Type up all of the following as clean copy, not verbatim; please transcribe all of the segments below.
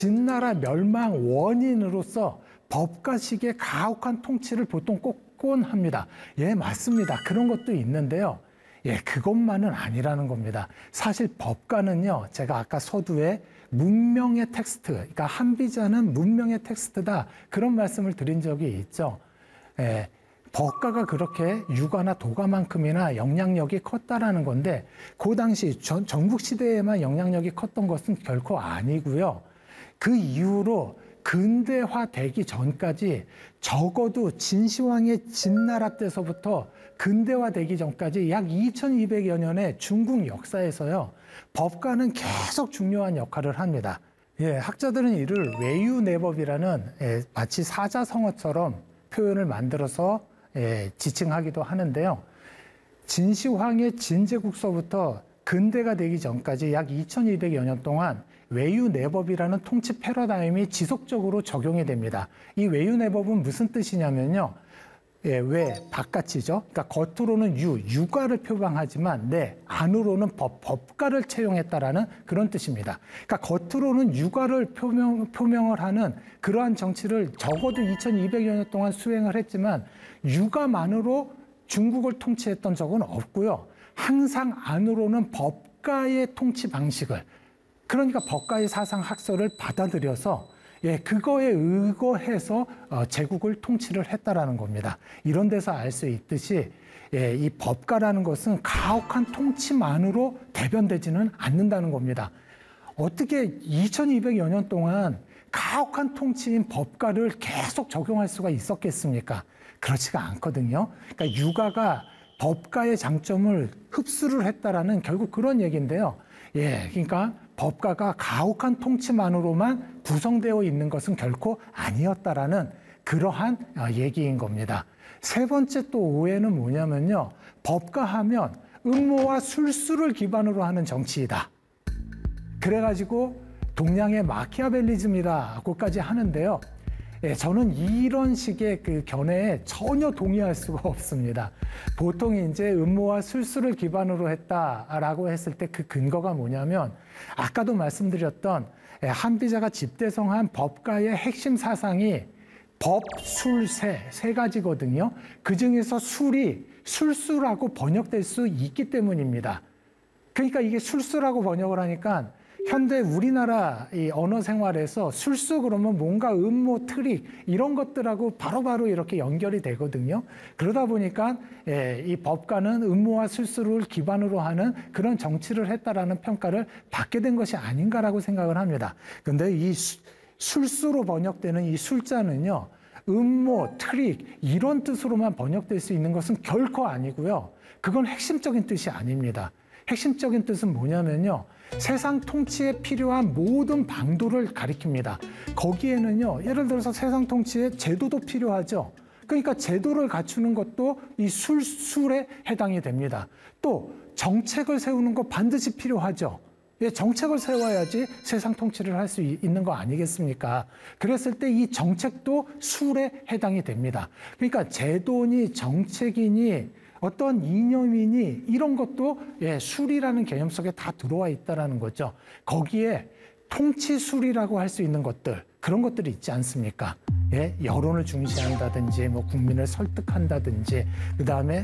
진나라 멸망 원인으로서 법가식의 가혹한 통치를 보통 꼽곤합니다. 예, 맞습니다. 그런 것도 있는데요. 예, 그것만은 아니라는 겁니다. 사실 법가는요, 제가 아까 서두에 문명의 텍스트, 그러니까 한비자는 문명의 텍스트다, 그런 말씀을 드린 적이 있죠. 예, 법가가 그렇게 유가나 도가만큼이나 영향력이 컸다라는 건데, 그 당시 전국시대에만 영향력이 컸던 것은 결코 아니고요. 그 이후로 근대화되기 전까지 적어도 진시황의 진나라 때서부터 근대화되기 전까지 약 2200여 년의 중국 역사에서요, 법가는 계속 중요한 역할을 합니다. 예, 학자들은 이를 외유내법이라는 마치 사자성어처럼 표현을 만들어서 지칭하기도 하는데요. 진시황의 진제국서부터 근대가 되기 전까지 약 2200여 년 동안 외유내법이라는 통치 패러다임이 지속적으로 적용이 됩니다. 이 외유내법은 무슨 뜻이냐면요. 예, 왜 바깥이죠? 그러니까 겉으로는 유가를 표방하지만 안으로는 법가를 채용했다라는 그런 뜻입니다. 그러니까 겉으로는 유가를 표명을 하는 그러한 정치를 적어도 2200여 년 동안 수행을 했지만 유가만으로 중국을 통치했던 적은 없고요. 항상 안으로는 법가의 통치 방식을, 그러니까 법가의 사상 학설을 받아들여서 그거에 의거해서 제국을 통치를 했다라는 겁니다. 이런 데서 알 수 있듯이 이 법가라는 것은 가혹한 통치만으로 대변되지는 않는다는 겁니다. 어떻게 2200여 년 동안 가혹한 통치인 법가를 계속 적용할 수가 있었겠습니까? 그렇지가 않거든요. 그러니까 유가가 법가의 장점을 흡수를 했다라는 결국 그런 얘기인데요. 예, 그러니까 법가가 가혹한 통치만으로만 구성되어 있는 것은 결코 아니었다라는 그러한 얘기인 겁니다. 세 번째 또 오해는 뭐냐면요. 법가하면 음모와 술수를 기반으로 하는 정치이다. 그래가지고 동양의 마키아벨리즘이라고까지 하는데요. 예, 저는 이런 식의 그 견해에 전혀 동의할 수가 없습니다. 보통 이제 음모와 술수를 기반으로 했다라고 했을 때 그 근거가 뭐냐면 아까도 말씀드렸던 한비자가 집대성한 법가의 핵심 사상이 법, 술, 세 가지거든요. 그중에서 술이 술수라고 번역될 수 있기 때문입니다. 그러니까 이게 술수라고 번역을 하니까 현대 우리나라 이 언어 생활에서 술수 그러면 뭔가 음모, 트릭 이런 것들하고 바로바로 이렇게 연결이 되거든요. 그러다 보니까 이 법가는 음모와 술수를 기반으로 하는 그런 정치를 했다라는 평가를 받게 된 것이 아닌가라고 생각을 합니다. 그런데 이 술수로 번역되는 이 술자는요. 음모, 트릭 이런 뜻으로만 번역될 수 있는 것은 결코 아니고요. 그건 핵심적인 뜻이 아닙니다. 핵심적인 뜻은 뭐냐면요. 세상 통치에 필요한 모든 방도를 가리킵니다. 거기에는요, 예를 들어서 세상 통치에 제도도 필요하죠. 그러니까 제도를 갖추는 것도 이 술에 해당이 됩니다. 또 정책을 세우는 거 반드시 필요하죠. 예, 정책을 세워야지 세상 통치를 할 수 있는 거 아니겠습니까? 그랬을 때 이 정책도 술에 해당이 됩니다. 그러니까 제도니 정책이니 어떤 이념이니 이런 것도 술이라는 개념 속에 다 들어와 있다는 거죠. 거기에 통치술이라고 할 수 있는 것들, 그런 것들이 있지 않습니까? 여론을 중시한다든지 뭐 국민을 설득한다든지 그다음에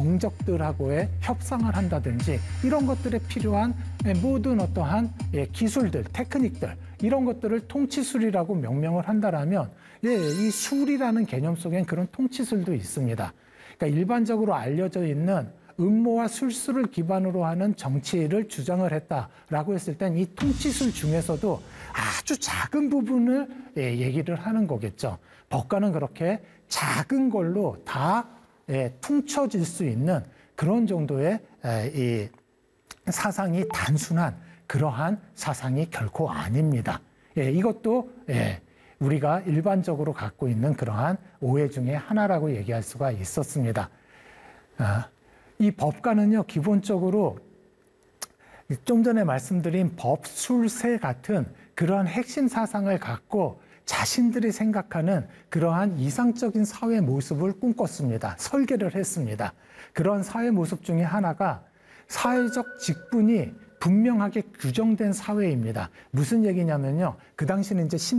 정적들하고의 협상을 한다든지 이런 것들에 필요한 모든 어떠한 기술들, 테크닉들 이런 것들을 통치술이라고 명명을 한다라면 이 술이라는 개념 속엔 그런 통치술도 있습니다. 그러니까 일반적으로 알려져 있는 음모와 술수를 기반으로 하는 정치를 주장을 했다라고 했을 땐 이 통치술 중에서도 아주 작은 부분을 얘기를 하는 거겠죠. 법가는 그렇게 작은 걸로 다 퉁쳐질 수 있는 그런 정도의 이 사상이 단순한 그러한 사상이 결코 아닙니다. 이것도 우리가 일반적으로 갖고 있는 그러한 오해 중에 하나라고 얘기할 수가 있었습니다. 이 법가는요, 기본적으로 좀 전에 말씀드린 법, 술, 세 같은 그러한 핵심 사상을 갖고 자신들이 생각하는 그러한 이상적인 사회 모습을 꿈꿨습니다. 설계를 했습니다. 그런 사회 모습 중에 하나가 사회적 직분이 분명하게 규정된 사회입니다. 무슨 얘기냐면요. 그 당시는 이제